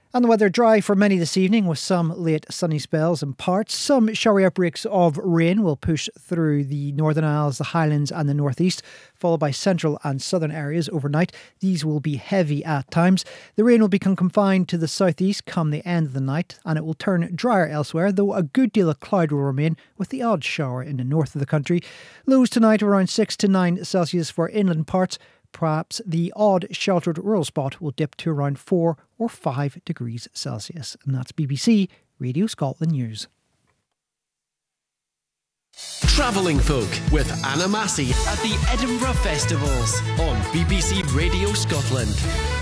And the weather dry for many this evening with some late sunny spells in parts. Some showery outbreaks of rain will push through the Northern Isles, the Highlands and the northeast, followed by central and southern areas overnight. These will be heavy at times. The rain will become confined to the southeast come the end of the night, and it will turn drier elsewhere, though a good deal of cloud will remain with the odd shower in the north of the country. Lows tonight around 6 to 9 Celsius for inland parts. Perhaps the odd sheltered rural spot will dip to around 4 or 5 degrees Celsius. And that's BBC Radio Scotland News. Travelling Folk with Anna Massey at the Edinburgh Festivals on BBC Radio Scotland.